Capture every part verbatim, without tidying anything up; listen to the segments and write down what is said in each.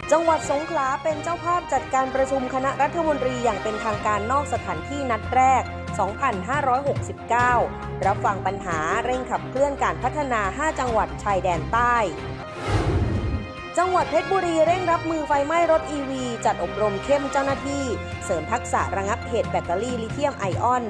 จังหวัดสงขลาเป็นเจ้าภาพจัดการประชุมคณะรัฐมนตรีอย่างเป็นทางการนอกสถานที่นัดแรก สองพันห้าร้อยหกสิบเก้า รับฟังปัญหาเร่งขับเคลื่อนการพัฒนา ห้า จังหวัดชายแดนใต้ จังหวัดเพชรบุรีเร่งรับมือไฟไหม้รถ อี วี จัดอบรมเข้มเจ้าหน้าที่เสริมทักษะระงับเหตุแบตเตอรี่ลิเธียมไอออน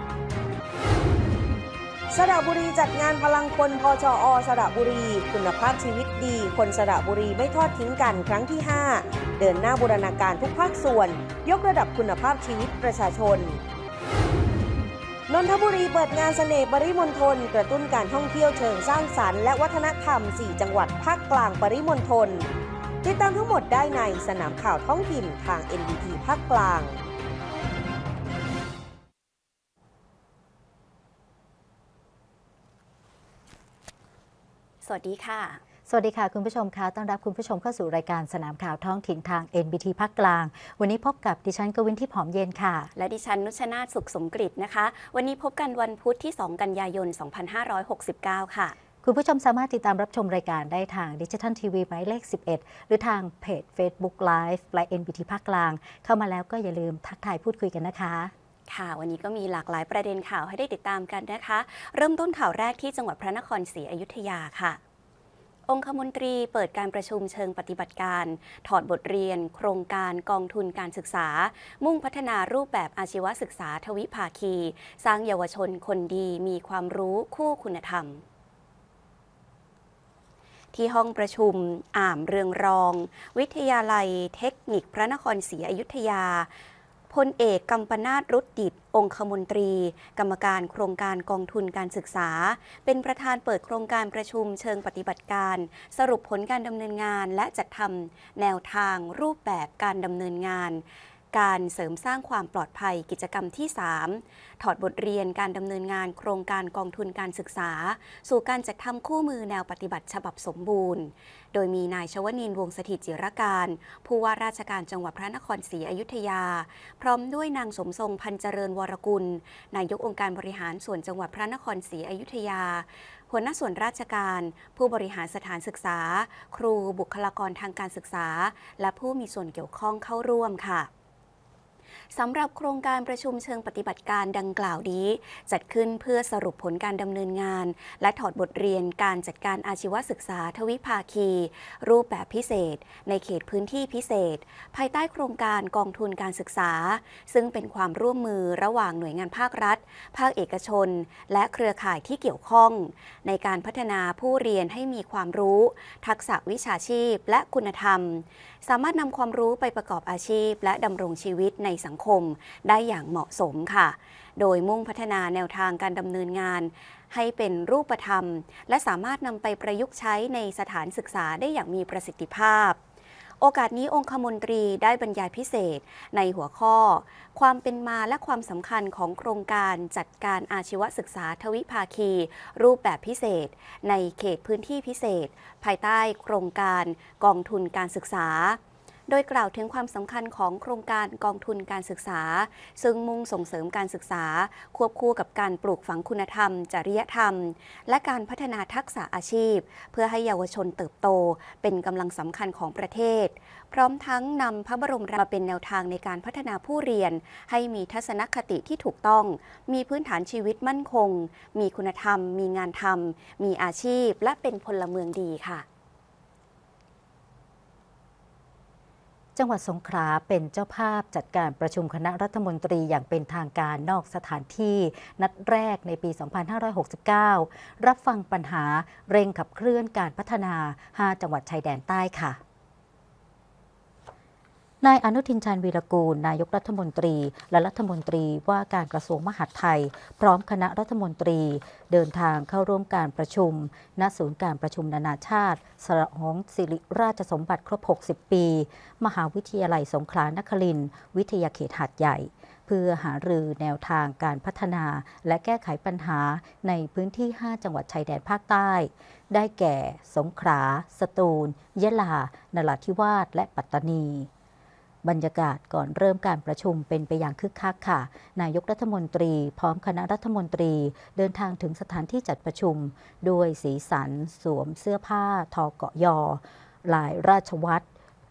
สระบุรีจัดงานพลังคนพชอ.สระบุรีคุณภาพชีวิตดีคนสระบุรีไม่ทอดทิ้งกันครั้งที่ ห้า เดินหน้าบูรณาการทุกภาคส่วนยกระดับคุณภาพชีวิตประชาชนนนทบุรีเปิดงานเสน่ห์ปริมณฑลกระตุ้นการท่องเที่ยวเชิงสร้างสรรค์และวัฒนธรรม สี่ จังหวัดภาคกลางปริมณฑลติดตามทั้งหมดได้ในสนามข่าวท้องถิ่นทาง เอ็น ดี ที ภาคกลางสวัสดีค่ะสวัสดีค่ะคุณผู้ชมคะต้อนรับคุณผู้ชมเข้าสู่รายการสนามข่าวท้องถิ่นทาง เอ็น บี ที ภาคกลางวันนี้พบกับดิฉันกวินที่ผอมเย็นค่ะและดิฉันนุชนาถสุขสมกฤตนะคะวันนี้พบกันวันพุธที่สองกันยายนสองพันห้าร้อยหกสิบเก้าค่ะคุณผู้ชมสามารถติดตามรับชมรายการได้ทางดิจิทัลทีวีหมายเลขสิบเอ็ดหรือทางเพจ Facebook Live และ เอ็น บี ที ภาคกลางเข้ามาแล้วก็อย่าลืมทักทายพูดคุยกันนะคะค่ะวันนี้ก็มีหลากหลายประเด็นข่าวให้ได้ติดตามกันนะคะเริ่มต้นข่าวแรกที่จังหวัดพระนครศรีอยุธยาค่ะองคมนตรีเปิดการประชุมเชิงปฏิบัติการถอดบทเรียนโครงการกองทุนการศึกษามุ่งพัฒนารูปแบบอาชีวศึกษาทวิภาคีสร้างเยาวชนคนดีมีความรู้คู่คุณธรรมที่ห้องประชุมอ่ามเรืองรองวิทยาลัยเทคนิคพระนครศรีอยุธยาพลเอกกัมปนาท รุดดิษฐ์องคมนตรีกรรมการโครงการกองทุนการศึกษาเป็นประธานเปิดโครงการประชุมเชิงปฏิบัติการสรุปผลการดำเนินงานและจัดทำแนวทางรูปแบบการดำเนินงานการเสริมสร้างความปลอดภัยกิจกรรมที่ สาม ถอดบทเรียนการดำเนินงานโครงการกองทุนการศึกษาสู่การจัดทำคู่มือแนวปฏิบัติฉบับสมบูรณ์โดยมีนายชวนินทร์วงศ์สถิตจิรการผู้ว่าราชการจังหวัดพระนครศรีอยุธยาพร้อมด้วยนางสมทรงพันเจริญวรกุลนายกองค์การบริหารส่วนจังหวัดพระนครศรีอยุธยาหัวหน้าส่วนราชการผู้บริหารสถานศึกษาครูบุคลากรทางการศึกษาและผู้มีส่วนเกี่ยวข้องเข้าร่วมค่ะสำหรับโครงการประชุมเชิงปฏิบัติการดังกล่าวนี้จัดขึ้นเพื่อสรุปผลการดำเนินงานและถอดบทเรียนการจัดการอาชีวศึกษาทวิภาคีรูปแบบพิเศษในเขตพื้นที่พิเศษภายใต้โครงการกองทุนการศึกษาซึ่งเป็นความร่วมมือระหว่างหน่วยงานภาครัฐภาคเอกชนและเครือข่ายที่เกี่ยวข้องในการพัฒนาผู้เรียนให้มีความรู้ทักษะวิชาชีพและคุณธรรมสามารถนำความรู้ไปประกอบอาชีพและดำรงชีวิตในสังคมได้อย่างเหมาะสมค่ะโดยมุ่งพัฒนาแนวทางการดำเนินงานให้เป็นรูปธรรมและสามารถนำไปประยุกต์ใช้ในสถานศึกษาได้อย่างมีประสิทธิภาพโอกาสนี้องคมนตรีได้บรรยายพิเศษในหัวข้อความเป็นมาและความสำคัญของโครงการจัดการอาชีวศึกษาทวิภาคีรูปแบบพิเศษในเขตพื้นที่พิเศษภายใต้โครงการกองทุนการศึกษาโดยกล่าวถึงความสำคัญของโครงการกองทุนการศึกษาซึ่งมุ่งส่งเสริมการศึกษาควบคู่กับการปลูกฝังคุณธรรมจริยธรรมและการพัฒนาทักษะอาชีพเพื่อให้เยาวชนเติบโตเป็นกำลังสำคัญของประเทศพร้อมทั้งนำพระบรมราชาเป็นแนวทางในการพัฒนาผู้เรียนให้มีทัศนคติที่ถูกต้องมีพื้นฐานชีวิตมั่นคงมีคุณธรรมมีงานทำมีอาชีพและเป็นพลเมืองดีค่ะจังหวัดสงขลาเป็นเจ้าภาพจัดการประชุมคณะรัฐมนตรีอย่างเป็นทางการนอกสถานที่นัดแรกในปี สองพันห้าร้อยหกสิบเก้า รับฟังปัญหาเร่งขับเคลื่อนการพัฒนา ห้า จังหวัดชายแดนใต้ค่ะนายอนุทิน ชาญวีรกูลนายกรัฐมนตรีและรัฐมนตรีว่าการกระทรวงมหาดไทยพร้อมคณะรัฐมนตรีเดินทางเข้าร่วมการประชุมณศูนย์การประชุมนานาชาติฉลองสิริราชสมบัติครบหกสิบปีมหาวิทยาลัยสงขลานครินทร์วิทยาเขตหาดใหญ่เพื่อหารือแนวทางการพัฒนาและแก้ไขปัญหาในพื้นที่ห้าจังหวัดชายแดนภาคใต้ได้แก่สงขลาสตูลยะลานราธิวาสและปัตตานีบรรยากาศก่อนเริ่มการประชุมเป็นไปอย่างคึกคักค่ะนายกรัฐมนตรีพร้อมคณะรัฐมนตรีเดินทางถึงสถานที่จัดประชุมด้วยสีสันสวมเสื้อผ้าทอเกาะยอลายราชวัตร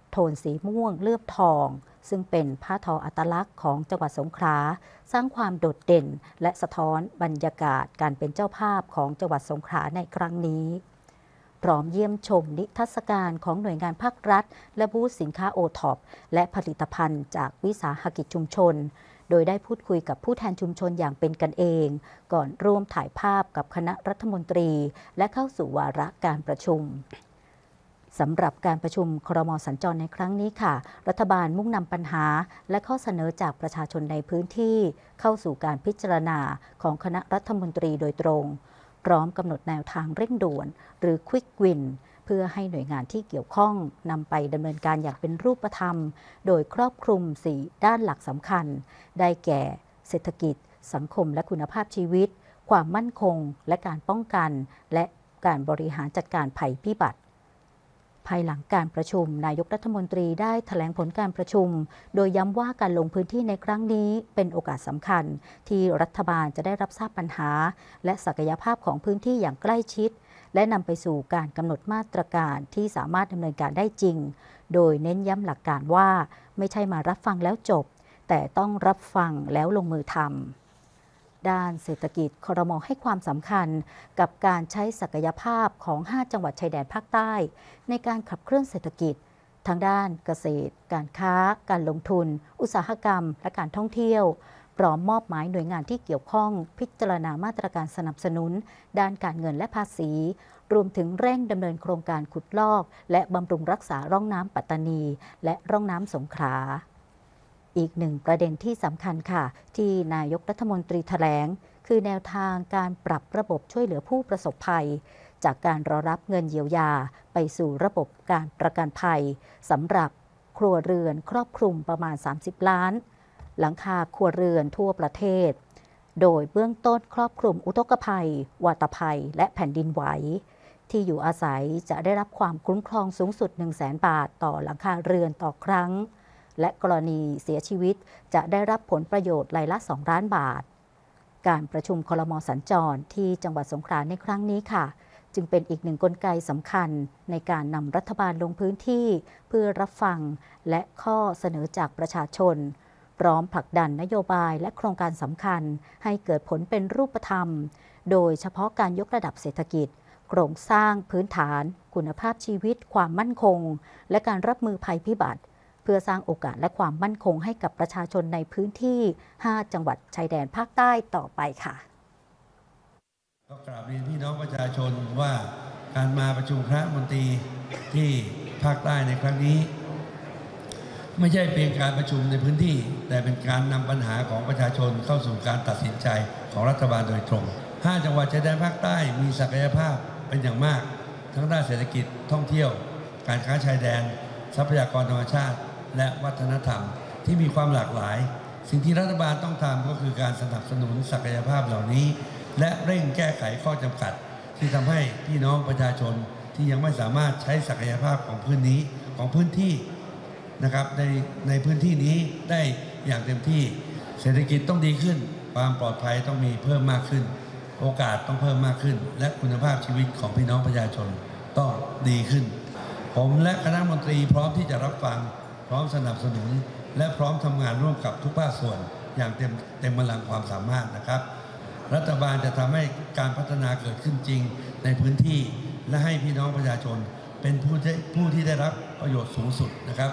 โทนสีม่วงเลือบทองซึ่งเป็นผ้าทออัตลักษณ์ของจังหวัดสงขลาสร้างความโดดเด่นและสะท้อนบรรยากาศการเป็นเจ้าภาพของจังหวัดสงขลาในครั้งนี้พร้อมเยี่ยมชมนิทรรศการของหน่วยงานภาครัฐและบูธสินค้าโอท็อปและผลิตภัณฑ์จากวิสาหกิจชุมชนโดยได้พูดคุยกับผู้แทนชุมชนอย่างเป็นกันเองก่อนร่วมถ่ายภาพกับคณะรัฐมนตรีและเข้าสู่วาระการประชุมสำหรับการประชุมครม.สัญจรในครั้งนี้ค่ะรัฐบาลมุ่งนำปัญหาและข้อเสนอจากประชาชนในพื้นที่เข้าสู่การพิจารณาของคณะรัฐมนตรีโดยตรงพร้อมกำหนดแนวทางเร่งด่วนหรือ Quick Win เพื่อให้หน่วยงานที่เกี่ยวข้องนำไปดำเนินการอย่างเป็นรูปธรรมโดยครอบคลุมสี่ด้านหลักสำคัญได้แก่เศรษฐกิจสังคมและคุณภาพชีวิตความมั่นคงและการป้องกันและการบริหารจัดการภัยพิบัติภายหลังการประชุมนายกรัฐมนตรีได้แถลงผลการประชุมโดยย้ำว่าการลงพื้นที่ในครั้งนี้เป็นโอกาสสำคัญที่รัฐบาลจะได้รับทราบปัญหาและศักยภาพของพื้นที่อย่างใกล้ชิดและนำไปสู่การกำหนดมาตรการที่สามารถดำเนินการได้จริงโดยเน้นย้ำหลักการว่าไม่ใช่มารับฟังแล้วจบแต่ต้องรับฟังแล้วลงมือทำด้านเศรษฐกิจครม.ให้ความสำคัญกับการใช้ศักยภาพของห้าจังหวัดชายแดนภาคใต้ในการขับเคลื่อนเศรษฐกิจทางด้านเกษตรการค้าการลงทุนอุตสาหกรรมและการท่องเที่ยวพร้อมมอบหมายหน่วยงานที่เกี่ยวข้องพิจารณามาตรการสนับสนุนด้านการเงินและภาษีรวมถึงเร่งดำเนินโครงการขุดลอกและบำรุงรักษาร่องน้ำปัตตานีและร่องน้ำสงขลาอีกหนึ่งประเด็นที่สำคัญค่ะที่นายกรัฐมนตรีแถลงคือแนวทางการปรับระบบช่วยเหลือผู้ประสบภัยจากการรอรับเงินเยียวยาไปสู่ระบบการประกันภัยสำหรับครัวเรือนครอบคลุมประมาณสามสิบล้านหลังคาครัวเรือนทั่วประเทศโดยเบื้องต้นครอบคลุมอุทกภัยวาตภัยและแผ่นดินไหวที่อยู่อาศัยจะได้รับความคุ้มครองสูงสุด หนึ่งแสน บาทต่อหลังคาเรือนต่อครั้งและกรณีเสียชีวิตจะได้รับผลประโยชน์รายละสองล้านบาทการประชุมครม.สัญจรที่จังหวัดสงขลาในครั้งนี้ค่ะจึงเป็นอีกหนึ่งกลไกสำคัญในการนำรัฐบาลลงพื้นที่เพื่อรับฟังและข้อเสนอจากประชาชนพร้อมผลักดันนโยบายและโครงการสำคัญให้เกิดผลเป็นรูปธรรมโดยเฉพาะการยกระดับเศรษฐกิจโครงสร้างพื้นฐานคุณภาพชีวิตความมั่นคงและการรับมือภัยพิบัติเพื่อสร้างโอกาสและความมั่นคงให้กับประชาชนในพื้นที่ห้าจังหวัดชายแดนภาคใต้ต่อไปค่ะก็กราบเรียนพี่น้องประชาชนว่าการมาประชุมคณะรัฐมนตรีที่ภาคใต้ในครั้งนี้ไม่ใช่เพียงการประชุมในพื้นที่แต่เป็นการนำปัญหาของประชาชนเข้าสู่การตัดสินใจของรัฐบาลโดยตรงห้าจังหวัดชายแดนภาคใต้มีศักยภาพเป็นอย่างมากทั้งด้านเศรษฐกิจท่องเที่ยวการค้าชายแดนทรัพยากรธรรมชาติและวัฒนธรรมที่มีความหลากหลายสิ่งที่รัฐบาลต้องทำก็คือการสนับสนุนศักยภาพเหล่านี้และเร่งแก้ไขข้อจำกัดที่ทำให้พี่น้องประชาชนที่ยังไม่สามารถใช้ศักยภาพของพื้นนี้ของพื้นที่นะครับในในพื้นที่นี้ได้อย่างเต็มที่เศรษฐกิจต้องดีขึ้นความปลอดภัยต้องมีเพิ่มมากขึ้นโอกาสต้องเพิ่มมากขึ้นและคุณภาพชีวิตของพี่น้องประชาชนต้องดีขึ้นผมและคณะรัฐมนตรีพร้อมที่จะรับฟังพร้อมสนับสนุนและพร้อมทำงานร่วมกับทุกภาคส่วนอย่างเต็มเต็มกำลังความสามารถนะครับรัฐบาลจะทำให้การพัฒนาเกิดขึ้นจริงในพื้นที่และให้พี่น้องประชาชนเป็นผู้ที่ผู้ที่ได้รับประโยชน์สูงสุดนะครับ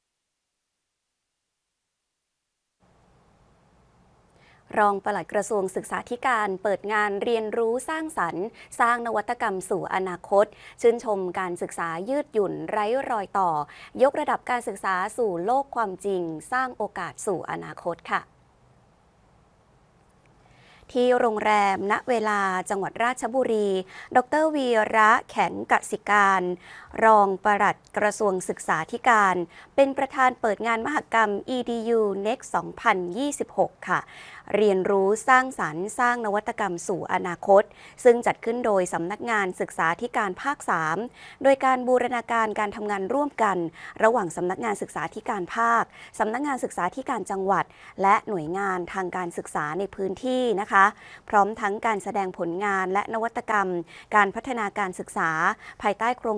รองปลัดกระทรวงศึกษาธิการเปิดงานเรียนรู้สร้างสรรค์สร้างนวัตกรรมสู่อนาคตชื่นชมการศึกษายืดหยุ่นไร้รอยต่อยกระดับการศึกษาสู่โลกความจริงสร้างโอกาสสู่อนาคตค่ะที่โรงแรมณเวลาจังหวัดราชบุรีดร.วีระแข็งกสิการรองปลัดกระทรวงศึกษาธิการเป็นประธานเปิดงานมหกรรม อี ดี ยู Next สองพันยี่สิบหก ค่ะเรียนรู้สร้างสรรค์สร้างนวัตกรรมสู่อนาคตซึ่งจัดขึ้นโดยสำนักงานศึกษาธิการภาค สาม โดยการบูรณาการการทำงานร่วมกันระหว่างสำนักงานศึกษาธิการภาคสำนักงานศึกษาธิการจังหวัดและหน่วยงานทางการศึกษาในพื้นที่นะคะพร้อมทั้งการแสดงผลงานและนวัตกรรมการพัฒนาการศึกษาภายใต้โครงการขับ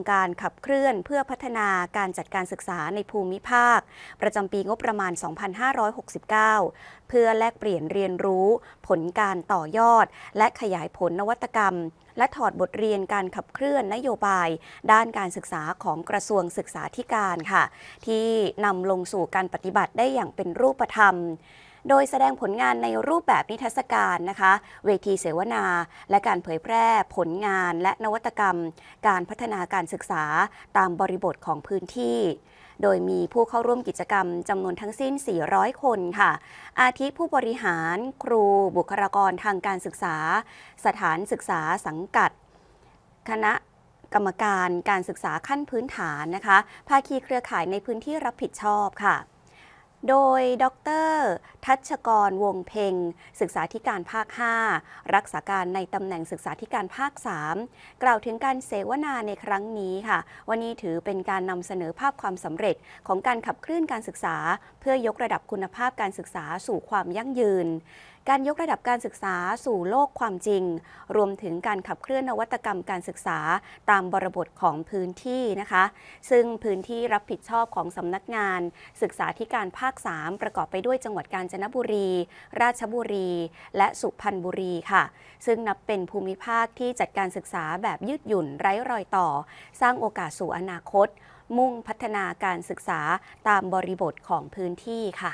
ขับเคลื่อนเพื่อพัฒนาการจัดการศึกษาในภูมิภาคประจำปีงบประมาณ สองพันห้าร้อยหกสิบเก้า เพื่อแลกเปลี่ยนเรียนรู้ผลการต่อยอดและขยายผลนวัตกรรมและถอดบทเรียนการขับเคลื่อนนโยบายด้านการศึกษาของกระทรวงศึกษาธิการค่ะที่นำลงสู่การปฏิบัติได้อย่างเป็นรูปธรรมโดยแสดงผลงานในรูปแบบนิทรรศการนะคะเวทีเสวนาและการเผยแพร่ผลงานและนวัตกรรมการพัฒนาการศึกษาตามบริบทของพื้นที่โดยมีผู้เข้าร่วมกิจกรรมจำนวนทั้งสิ้น สี่ร้อย คนค่ะอาทิผู้บริหารครูบุคลากรทางการศึกษาสถานศึกษาสังกัดคณะกรรมการการศึกษาขั้นพื้นฐานนะคะภาคีเครือข่ายในพื้นที่รับผิดชอบค่ะโดยดร.ทัชกรวงเพ็งศึกษาธิการภาค ห้า รักษาการในตำแหน่งศึกษาธิการภาค สาม กล่าวถึงการเสวนาในครั้งนี้ค่ะวันนี้ถือเป็นการนำเสนอภาพความสำเร็จของการขับเคลื่อนการศึกษาเพื่อยกระดับคุณภาพการศึกษาสู่ความยั่งยืนการยกระดับการศึกษาสู่โลกความจริงรวมถึงการขับเคลื่อนนวัตกรรมการศึกษาตามบริบทของพื้นที่นะคะซึ่งพื้นที่รับผิดชอบของสำนักงานศึกษาธิการภาค สาม ประกอบไปด้วยจังหวัดกาญจนบุรีราชบุรีและสุพรรณบุรีค่ะซึ่งนับเป็นภูมิภาคที่จัดการศึกษาแบบยืดหยุ่นไร้รอยต่อสร้างโอกาสสู่อนาคตมุ่งพัฒนาการศึกษาตามบริบทของพื้นที่ค่ะ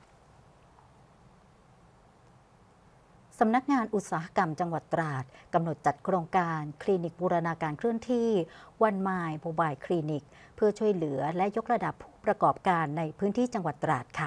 สำนักงานอุตสาหกรรมจังหวัดตราดกำหนดจัดโครงการคลินิกบูรณาการเคลื่อนที่วันมายโมบายคลินิกเพื่อช่วยเหลือและยกระดับผู้ประกอบการในพื้นที่จังหวัดตราดค่ะ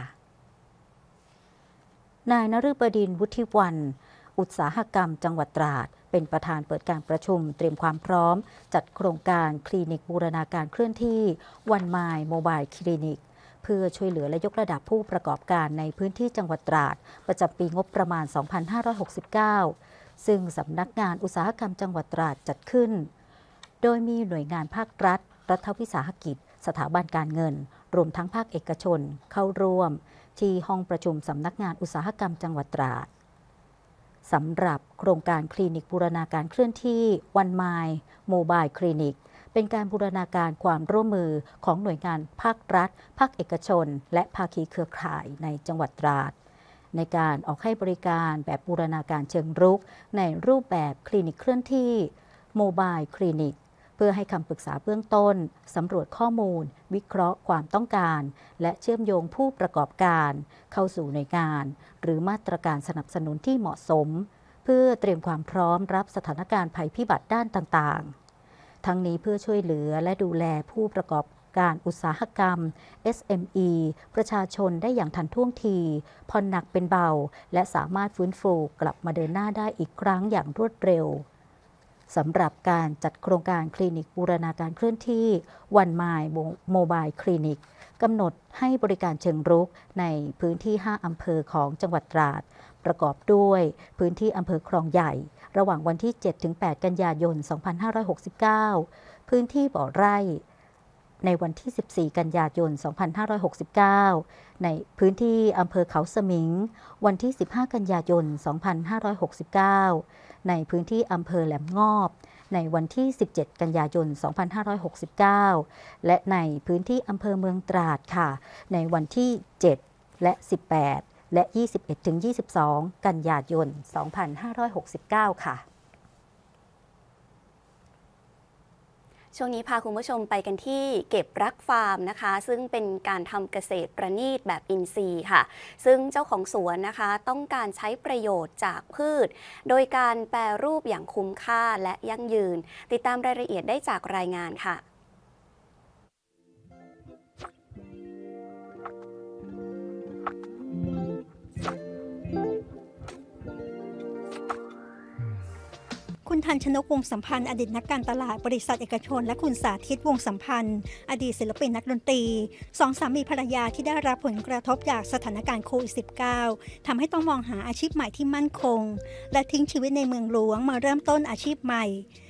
นายนฤบดินทร์วุฒิวรรณอุตสาหกรรมจังหวัดตราดเป็นประธานเปิดการประชุมเตรียมความพร้อมจัดโครงการคลินิกบูรณาการเคลื่อนที่วันมายโมบายคลินิกเพื่อช่วยเหลือและยกระดับผู้ประกอบการในพื้นที่จังหวัดตราดประจำปีงบประมาณ สองพันห้าร้อยหกสิบเก้า ซึ่งสำนักงานอุตสาหกรรมจังหวัดตราดจัดขึ้นโดยมีหน่วยงานภาครัฐรัฐวิสาหกิจสถาบันการเงินรวมทั้งภาคเอกชนเข้าร่วมที่ห้องประชุมสำนักงานอุตสาหกรรมจังหวัดตราดสำหรับโครงการคลินิกบูรณาการเคลื่อนที่วันมายโมบายคลินิกเป็นการบูรณาการความร่วมมือของหน่วยงานภาครัฐภาคเอกชนและภาคีเครือข่ายในจังหวัดตราดในการออกให้บริการแบบบูรณาการเชิงรุกในรูปแบบคลินิกเคลื่อนที่โมบายคลินิกเพื่อให้คำปรึกษาเบื้องต้นสำรวจข้อมูลวิเคราะห์ความต้องการและเชื่อมโยงผู้ประกอบการเข้าสู่หน่วยงานหรือมาตรการสนับสนุนที่เหมาะสมเพื่อเตรียมความพร้อมรับสถานการณ์ภัยพิบัติด้านต่างๆทั้งนี้เพื่อช่วยเหลือและดูแลผู้ประกอบการอุตสาหกรรม เอส เอ็ม อี ประชาชนได้อย่างทันท่วงทีผ่อนหนักเป็นเบาและสามารถฟื้นฟูกลับมาเดินหน้าได้อีกครั้งอย่างรวดเร็วสำหรับการจัดโครงการคลินิกบูรณาการเคลื่อนที่วันมายโมบายคลินิกกำหนดให้บริการเชิงรุกในพื้นที่ห้าอำเภอของจังหวัดตราดประกอบด้วยพื้นที่อำเภอคลองใหญ่ระหว่างวันที่ เจ็ดถึงแปด กันยายน สองพันห้าร้อยหกสิบเก้า พื้นที่บ่อไร่ในวันที่ สิบสี่ กันยายน สองพันห้าร้อยหกสิบเก้า ในพื้นที่อำเภอเขาสมิงวันที่ สิบห้า กันยายน สองพันห้าร้อยหกสิบเก้า ในพื้นที่อำเภอแหลมงอบในวันที่ สิบเจ็ด กันยายน สองพันห้าร้อยหกสิบเก้า และในพื้นที่อำเภอเมืองตราดค่ะในวันที่ เจ็ด และ สิบแปด และ ยี่สิบเอ็ดถึงยี่สิบสอง กันยายน สองพันห้าร้อยหกสิบเก้า ค่ะช่วงนี้พาคุณผู้ชมไปกันที่เก็บรักฟาร์มนะคะซึ่งเป็นการทำเกษตรประณีตแบบอินทรีย์ค่ะซึ่งเจ้าของสวนนะคะต้องการใช้ประโยชน์จากพืชโดยการแปรรูปอย่างคุ้มค่าและยั่งยืนติดตามรายละเอียดได้จากรายงานค่ะคุณทันชนกวงศ์สัมพันธ์อดีตนักการตลาดบริษัทเอกชนและคุณสาธิตวงศ์สัมพันธ์อดีตศิลปินนักดนตรีสองสามีภรรยาที่ได้รับผลกระทบจากสถานการณ์โควิด สิบเก้า ทำให้ต้องมองหาอาชีพใหม่ที่มั่นคงและทิ้งชีวิตในเมืองหลวงมาเริ่มต้นอาชีพใหม่